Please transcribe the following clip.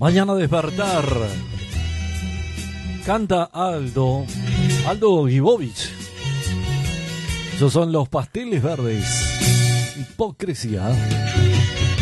Mañana despertar. Canta Aldo Gibovich. Esos son los Pasteles Verdes. Hipocresía.